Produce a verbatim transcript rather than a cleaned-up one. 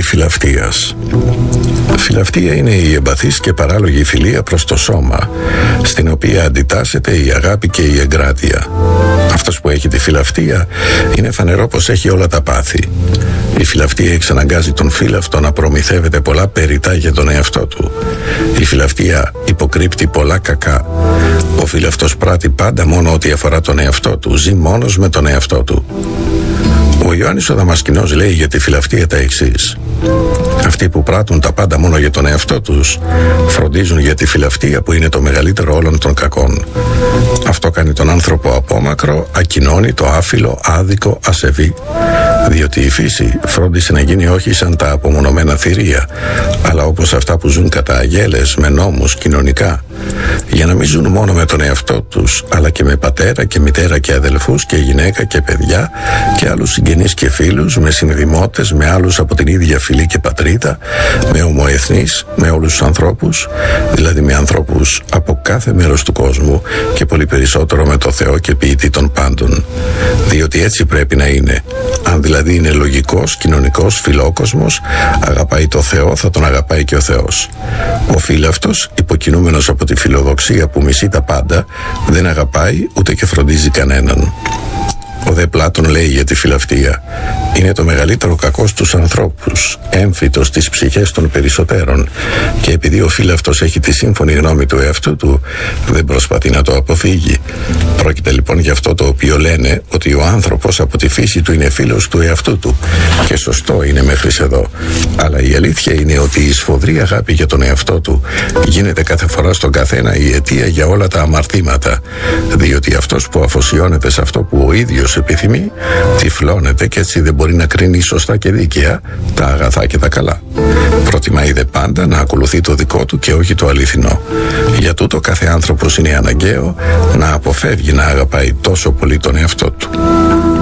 περί φιλαυτίας. Φιλαυτία είναι η εμπαθής και παράλογη φιλία προς το σώμα, στην οποία αντιτάσσεται η αγάπη και η εγκράτεια. Αυτός που έχει τη φιλαυτία είναι φανερό πως έχει όλα τα πάθη. Η φιλαυτία εξαναγκάζει τον φίλαυτο να προμηθεύεται πολλά περιτά για τον εαυτό του. Η φιλαυτία υποκρύπτει πολλά κακά. Ο φίλαυτος πράττει πάντα μόνο ό,τι αφορά τον εαυτό του, ζει μόνος με τον εαυτό του. Ο Ιωάννης ο Δαμασκηνός λέει για τη φιλαυτία τα εξής: αυτοί που πράττουν τα πάντα μόνο για τον εαυτό τους φροντίζουν για τη φιλαυτία που είναι το μεγαλύτερο όλων των κακών. Αυτό κάνει τον άνθρωπο απόμακρο, ακοινώνητο, άφιλο, άδικο, ασεβή. Διότι η φύση φρόντισε να γίνει όχι σαν τα απομονωμένα θηρία, αλλά όπως αυτά που ζουν κατά αγέλες, με νόμους, κοινωνικά, για να μην ζουν μόνο με τον εαυτό τους, αλλά και με πατέρα και μητέρα και αδελφούς και γυναίκα και παιδιά και άλλους συγγενείς και φίλους, με συνδημότες, με άλλους από την ίδια φυλή και πατρίδα, με ομοεθνείς, με όλους τους ανθρώπους, δηλαδή με ανθρώπους από κάθε μέρος του κόσμου και πολύ περισσότερο με το Θεό και ποιητή των πάντων. Διότι έτσι πρέπει να είναι. Αν δηλαδή είναι λογικός, κοινωνικός, φιλόκοσμος, αγαπάει το Θεό, θα τον αγαπάει και ο Θεός. Ο φίλαυτος, υποκινούμενος από τη φιλοδοξία που μισεί τα πάντα, δεν αγαπάει ούτε και φροντίζει κανέναν. Ο δε Πλάτων λέει για τη φιλαυτία: είναι το μεγαλύτερο κακό στους ανθρώπους, έμφυτος στις ψυχές των περισσότερων, και επειδή ο φίλαυτος έχει τη σύμφωνη γνώμη του εαυτού του, δεν προσπαθεί να το αποφύγει. Πρόκειται λοιπόν για αυτό το οποίο λένε, ότι ο άνθρωπος από τη φύση του είναι φίλος του εαυτού του, και σωστό είναι μέχρι εδώ. Αλλά η αλήθεια είναι ότι η σφοδρή αγάπη για τον εαυτό του γίνεται κάθε φορά στον καθένα η αιτία για όλα τα αμαρτήματα, διότι αυτός που αφοσιώνεται σε αυτό που ο ίδιος επιθυμεί, τυφλώνεται και έτσι δεν μπορεί να κρίνει σωστά και δίκαια τα αγαθά και τα καλά. Προτιμάει δε πάντα να ακολουθεί το δικό του και όχι το αληθινό. Για τούτο κάθε άνθρωπος είναι αναγκαίο να αποφεύγει να αγαπάει τόσο πολύ τον εαυτό του.